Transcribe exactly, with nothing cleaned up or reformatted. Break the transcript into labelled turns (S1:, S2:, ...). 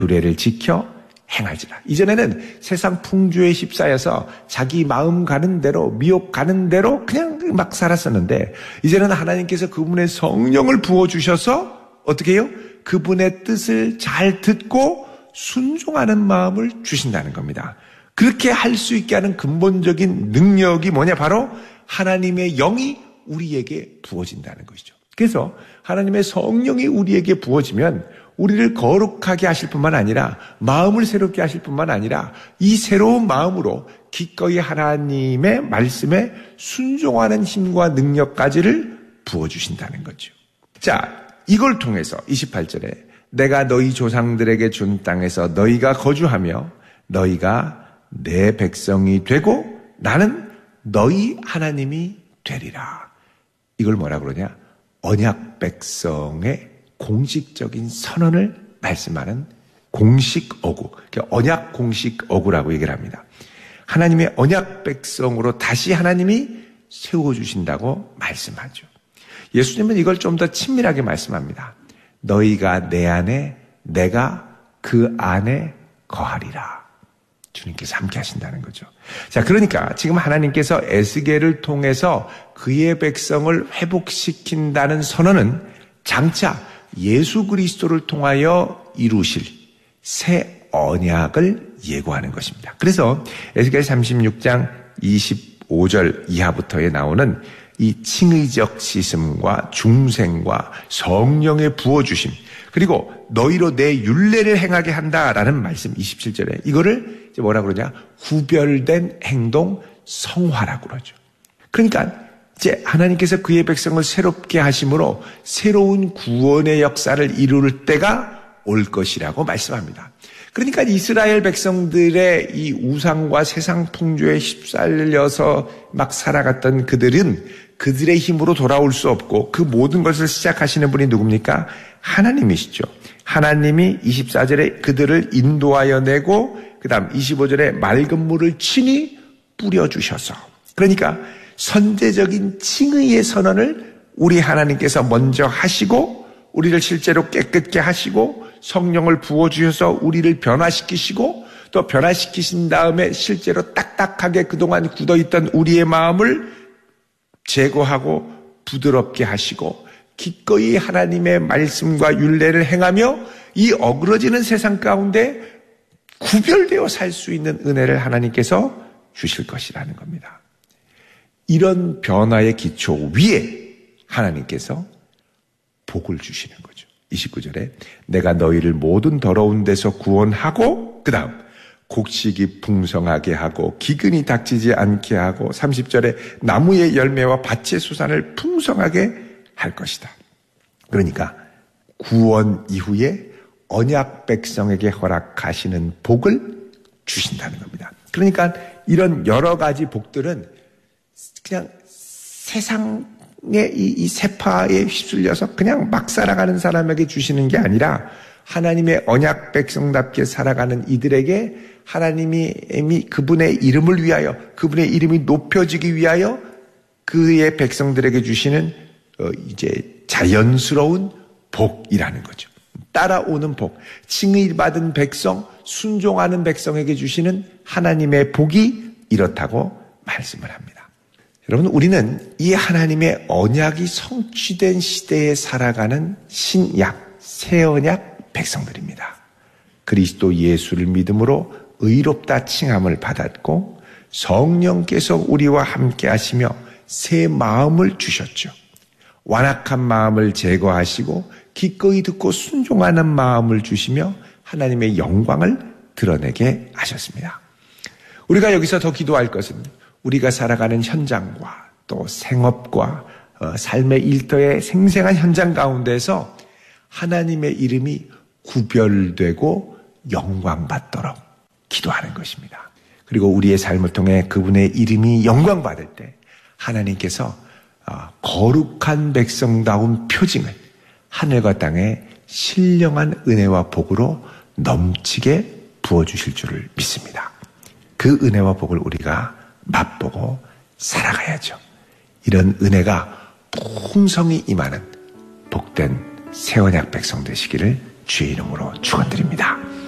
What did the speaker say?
S1: 규례를 지켜 행할지라. 이전에는 세상 풍조에 휩싸여서 자기 마음 가는 대로, 미혹 가는 대로 그냥 막 살았었는데, 이제는 하나님께서 그분의 성령을 부어주셔서 어떻게 해요? 그분의 뜻을 잘 듣고 순종하는 마음을 주신다는 겁니다. 그렇게 할 수 있게 하는 근본적인 능력이 뭐냐? 바로 하나님의 영이 우리에게 부어진다는 것이죠. 그래서 하나님의 성령이 우리에게 부어지면 우리를 거룩하게 하실 뿐만 아니라 마음을 새롭게 하실 뿐만 아니라 이 새로운 마음으로 기꺼이 하나님의 말씀에 순종하는 힘과 능력까지를 부어주신다는 거죠. 자, 이걸 통해서 이십팔 절에 내가 너희 조상들에게 준 땅에서 너희가 거주하며 너희가 내 백성이 되고 나는 너희 하나님이 되리라. 이걸 뭐라 그러냐? 언약 백성의 공식적인 선언을 말씀하는 공식 어구, 언약 공식 어구라고 얘기를 합니다. 하나님의 언약 백성으로 다시 하나님이 세워주신다고 말씀하죠. 예수님은 이걸 좀 더 친밀하게 말씀합니다. 너희가 내 안에, 내가 그 안에 거하리라. 주님께서 함께 하신다는 거죠. 자, 그러니까 지금 하나님께서 에스겔을 통해서 그의 백성을 회복시킨다는 선언은 장차 예수 그리스도를 통하여 이루실 새 언약을 예고하는 것입니다. 그래서 에스겔 삼십육 장 이십오 절 이하부터에 나오는 이 칭의적 시슴과 중생과 성령의 부어주심, 그리고 너희로 내 율례를 행하게 한다라는 말씀 이십칠 절에 이거를 이제 뭐라 그러냐? 구별된 행동 성화라고 그러죠. 그러니까 이제 하나님께서 그의 백성을 새롭게 하심으로 새로운 구원의 역사를 이룰 때가 올 것이라고 말씀합니다. 그러니까 이스라엘 백성들의 이 우상과 세상 풍조에 휩쓸려서 막 살아갔던 그들은 그들의 힘으로 돌아올 수 없고 그 모든 것을 시작하시는 분이 누굽니까? 하나님이시죠. 하나님이 이십사 절에 그들을 인도하여 내고 그 다음 이십오 절에 맑은 물을 친히 뿌려주셔서, 그러니까 선제적인 칭의의 선언을 우리 하나님께서 먼저 하시고 우리를 실제로 깨끗게 하시고 성령을 부어주셔서 우리를 변화시키시고 또 변화시키신 다음에 실제로 딱딱하게 그동안 굳어있던 우리의 마음을 제거하고 부드럽게 하시고 기꺼이 하나님의 말씀과 율례를 행하며 이 어그러지는 세상 가운데 구별되어 살 수 있는 은혜를 하나님께서 주실 것이라는 겁니다. 이런 변화의 기초 위에 하나님께서 복을 주시는 거죠. 이십구 절에 내가 너희를 모든 더러운 데서 구원하고 그 다음 곡식이 풍성하게 하고 기근이 닥치지 않게 하고 삼십 절에 나무의 열매와 밭의 수산을 풍성하게 할 것이다. 그러니까 구원 이후에 언약 백성에게 허락하시는 복을 주신다는 겁니다. 그러니까 이런 여러 가지 복들은 그냥 세상의 이, 이 세파에 휩쓸려서 그냥 막 살아가는 사람에게 주시는 게 아니라 하나님의 언약 백성답게 살아가는 이들에게 하나님이 이미 그분의 이름을 위하여, 그분의 이름이 높여지기 위하여 그의 백성들에게 주시는 어, 이제 자연스러운 복이라는 거죠. 따라오는 복, 칭의받은 백성, 순종하는 백성에게 주시는 하나님의 복이 이렇다고 말씀을 합니다. 여러분, 우리는 이 하나님의 언약이 성취된 시대에 살아가는 신약, 새언약 백성들입니다. 그리스도 예수를 믿음으로 의롭다 칭함을 받았고 성령께서 우리와 함께 하시며 새 마음을 주셨죠. 완악한 마음을 제거하시고 기꺼이 듣고 순종하는 마음을 주시며 하나님의 영광을 드러내게 하셨습니다. 우리가 여기서 더 기도할 것은 우리가 살아가는 현장과 또 생업과 어, 삶의 일터의 생생한 현장 가운데서 하나님의 이름이 구별되고 영광받도록 기도하는 것입니다. 그리고 우리의 삶을 통해 그분의 이름이 영광받을 때 하나님께서 어, 거룩한 백성다운 표징을 하늘과 땅에 신령한 은혜와 복으로 넘치게 부어주실 줄을 믿습니다. 그 은혜와 복을 우리가 맛보고 살아가야죠. 이런 은혜가 풍성히 임하는 복된 새언약 백성 되시기를 주의 이름으로 축원드립니다.